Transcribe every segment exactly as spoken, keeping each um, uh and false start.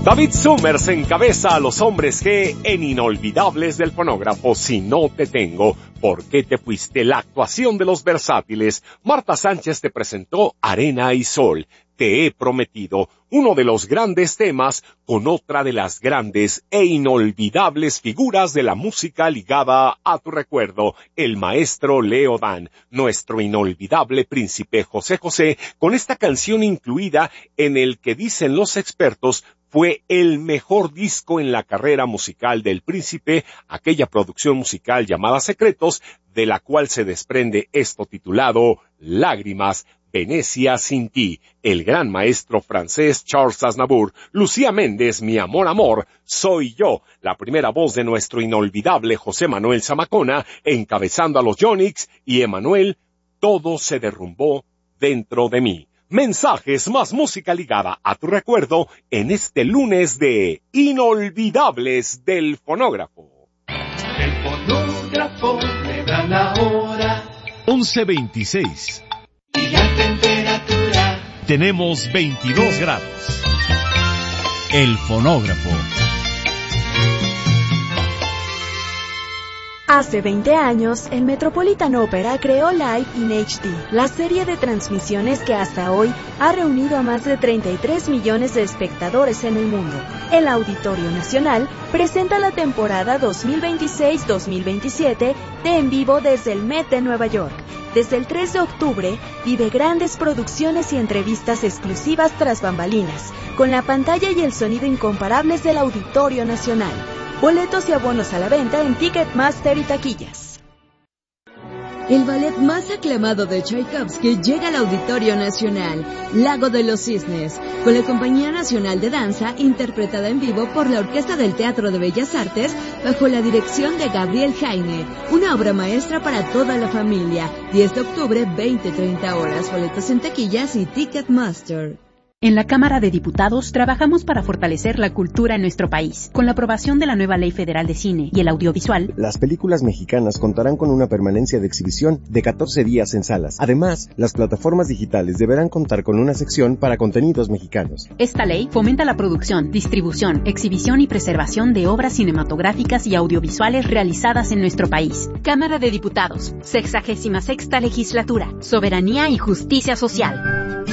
David Summers encabeza a los hombres G en Inolvidables del Fonógrafo. Si no te tengo, ¿por qué te fuiste? La actuación de los versátiles. Marta Sánchez te presentó Arena y Sol. Te he prometido, uno de los grandes temas con otra de las grandes e inolvidables figuras de la música ligada a tu recuerdo, el maestro Leo Dan, nuestro inolvidable príncipe José José, con esta canción incluida en el que dicen los expertos fue el mejor disco en la carrera musical del príncipe, aquella producción musical llamada Secretos, de la cual se desprende esto titulado Lágrimas, Venecia sin ti, el gran maestro francés Charles Aznavour, Lucía Méndez, Mi amor, amor, Soy yo, la primera voz de nuestro inolvidable José Manuel Zamacona, encabezando a los Yonix, y Emanuel, Todo se derrumbó dentro de mí. Mensajes, más música ligada a tu recuerdo en este lunes de Inolvidables del Fonógrafo. El fonógrafo me da la hora. once veintiséis. Y la temperatura. Tenemos veintidós grados. El fonógrafo. Hace veinte años, el Metropolitan Opera creó Live in H D, la serie de transmisiones que hasta hoy ha reunido a más de treinta y tres millones de espectadores en el mundo. El Auditorio Nacional presenta la temporada dos mil veintiséis dos mil veintisiete de En Vivo desde el Met de Nueva York. Desde el tres de octubre, vive grandes producciones y entrevistas exclusivas tras bambalinas, con la pantalla y el sonido incomparables del Auditorio Nacional. Boletos y abonos a la venta en Ticketmaster y taquillas. El ballet más aclamado de Tchaikovsky llega al Auditorio Nacional, Lago de los Cisnes, con la Compañía Nacional de Danza, interpretada en vivo por la Orquesta del Teatro de Bellas Artes, bajo la dirección de Gabriel Jaime, una obra maestra para toda la familia. diez de octubre, veinte a treinta horas, boletos en taquillas y Ticketmaster. En la Cámara de Diputados trabajamos para fortalecer la cultura en nuestro país. Con la aprobación de la nueva Ley Federal de Cine y el Audiovisual, las películas mexicanas contarán con una permanencia de exhibición de catorce días en salas. Además, las plataformas digitales deberán contar con una sección para contenidos mexicanos. Esta ley fomenta la producción, distribución, exhibición y preservación de obras cinematográficas y audiovisuales realizadas en nuestro país. Cámara de Diputados, sexagésima sexta Legislatura, Soberanía y Justicia Social.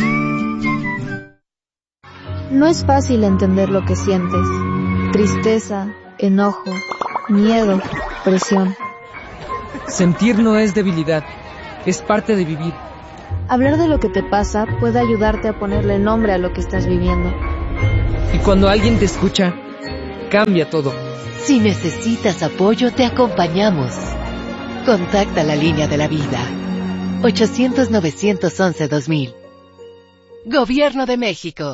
No es fácil entender lo que sientes. Tristeza, enojo, miedo, presión. Sentir no es debilidad, es parte de vivir. Hablar de lo que te pasa puede ayudarte a ponerle nombre a lo que estás viviendo. Y cuando alguien te escucha, cambia todo. Si necesitas apoyo, te acompañamos. Contacta la línea de la vida. ochocientos novecientos once dos mil. Gobierno de México.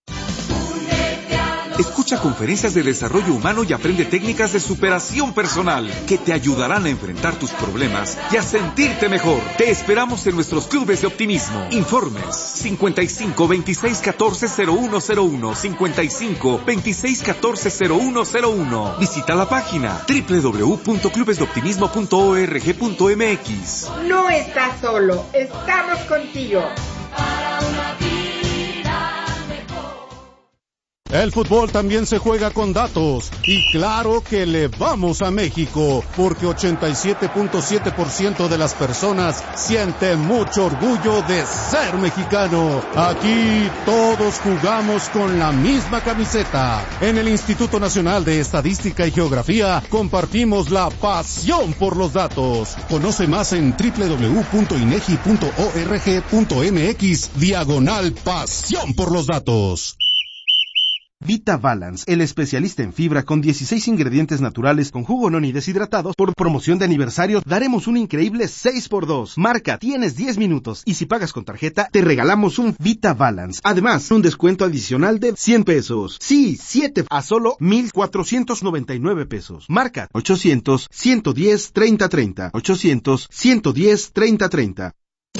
Escucha conferencias de desarrollo humano y aprende técnicas de superación personal que te ayudarán a enfrentar tus problemas y a sentirte mejor. Te esperamos en nuestros clubes de optimismo. Informes cincuenta y cinco, veintiséis, catorce, cero uno cero uno, cincuenta y cinco, veintiséis, catorce, cero uno cero uno. Visita la página doble u doble u doble u punto clubes de optimismo punto org punto m x. No estás solo, estamos contigo. Para una vida mejor. El fútbol también se juega con datos, y claro que le vamos a México, porque ochenta y siete punto siete por ciento de las personas siente mucho orgullo de ser mexicano. Aquí todos jugamos con la misma camiseta. En el Instituto Nacional de Estadística y Geografía compartimos la pasión por los datos. Conoce más en doble u doble u doble u punto inegi punto org punto m x diagonal pasión por los datos. Vita Balance, el especialista en fibra con dieciséis ingredientes naturales con jugo noni deshidratados. Por promoción de aniversario daremos un increíble seis por dos. Marca, tienes diez minutos y si pagas con tarjeta te regalamos un Vita Balance. Además, un descuento adicional de cien pesos. Sí, siete a solo mil cuatrocientos noventa y nueve pesos. Marca ochocientos, ciento diez, treinta treinta. ochocientos, ciento diez, treinta treinta.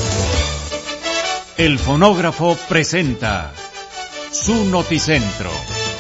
El fonógrafo presenta su noticentro.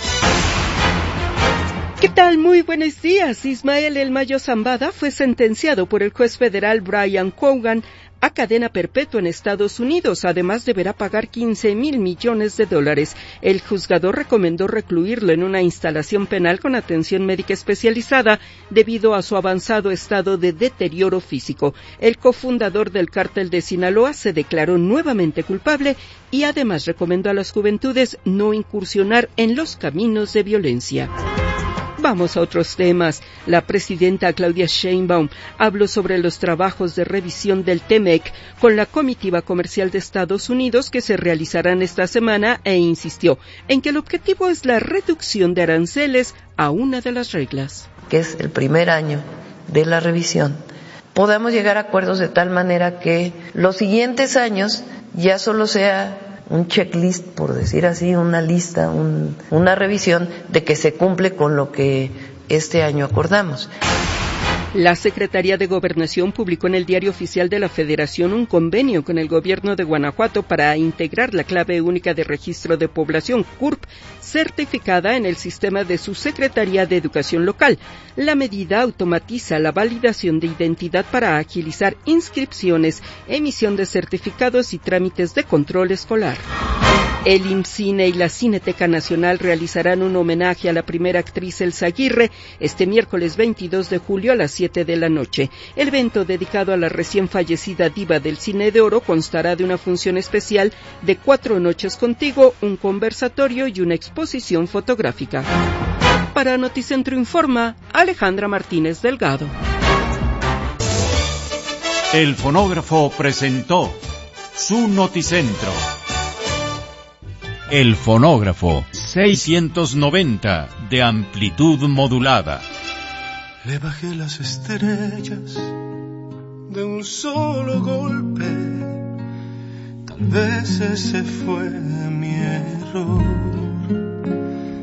¿Qué tal? Muy buenos días. Ismael El Mayo Zambada fue sentenciado por el juez federal Brian Cogan a cadena perpetua en Estados Unidos. Además, deberá pagar quince mil millones de dólares. El juzgador recomendó recluirlo en una instalación penal con atención médica especializada debido a su avanzado estado de deterioro físico. El cofundador del cártel de Sinaloa se declaró nuevamente culpable y además recomendó a las juventudes no incursionar en los caminos de violencia. Vamos a otros temas. La presidenta Claudia Sheinbaum habló sobre los trabajos de revisión del T M E C con la comitiva comercial de Estados Unidos que se realizarán esta semana e insistió en que el objetivo es la reducción de aranceles a una de las reglas. Que es el primer año de la revisión. Podamos llegar a acuerdos de tal manera que los siguientes años ya solo sea un checklist, por decir así, una lista, un, una revisión de que se cumple con lo que este año acordamos. La Secretaría de Gobernación publicó en el Diario Oficial de la Federación un convenio con el gobierno de Guanajuato para integrar la clave única de registro de población, C U R P, certificada en el sistema de su Secretaría de Educación local. La medida automatiza la validación de identidad para agilizar inscripciones, emisión de certificados y trámites de control escolar. El IMCINE y la Cineteca Nacional realizarán un homenaje a la primera actriz Elsa Aguirre este miércoles veintidós de julio a las siete de la noche. El evento dedicado a la recién fallecida diva del cine de oro constará de una función especial de Cuatro noches contigo, un conversatorio y una exposición fotográfica. Para Noticentro Informa, Alejandra Martínez Delgado. El fonógrafo presentó su Noticentro. El fonógrafo seiscientos noventa de amplitud modulada. Le bajé las estrellas de un solo golpe. Tal vez ese fue mi error.